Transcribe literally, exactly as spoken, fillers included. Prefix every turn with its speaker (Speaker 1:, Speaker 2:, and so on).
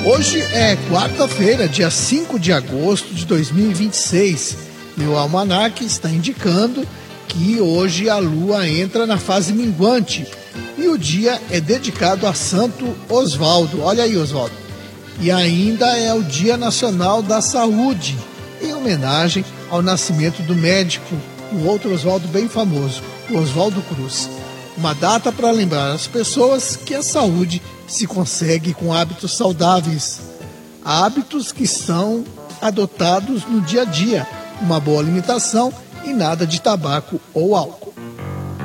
Speaker 1: Hoje é quarta-feira, dia cinco de agosto de dois mil e vinte e seis. Meu almanaque está indicando que hoje a lua entra na fase minguante e o dia é dedicado a Santo Osvaldo. Olha aí, Osvaldo. E ainda é o Dia Nacional da Saúde, em homenagem ao nascimento do médico, um outro Osvaldo bem famoso, o Oswaldo Cruz. Uma data para lembrar as pessoas que a saúde se consegue com hábitos saudáveis, hábitos que são adotados no dia a dia, uma boa alimentação e nada de tabaco ou álcool.